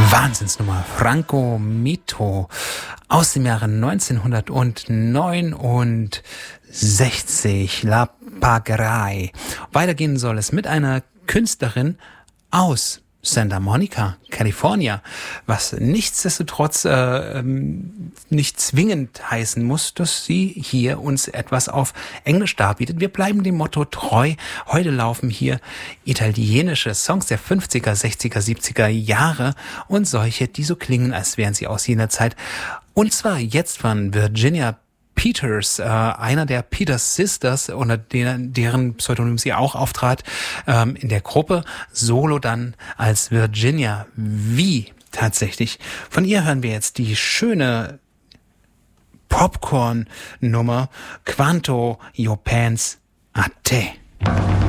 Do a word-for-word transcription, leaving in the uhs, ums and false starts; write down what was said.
Wahnsinnsnummer, Franco Mito aus dem Jahre neunzehnhundertneunundsechzig, La Pagarei. Weitergehen soll es mit einer Künstlerin aus Santa Monica, California, was nichtsdestotrotz äh, nicht zwingend heißen muss, dass sie hier uns etwas auf Englisch darbietet. Wir bleiben dem Motto treu. Heute laufen hier italienische Songs der fünfziger, sechziger, siebziger Jahre und solche, die so klingen, als wären sie aus jener Zeit. Und zwar jetzt von Virginia Peters, äh, einer der Peters Sisters, unter denen, deren Pseudonym sie auch auftrat, ähm, in der Gruppe, solo dann als Virginia V tatsächlich. Von ihr hören wir jetzt die schöne Popcorn-Nummer Quanto Io Pens a Te.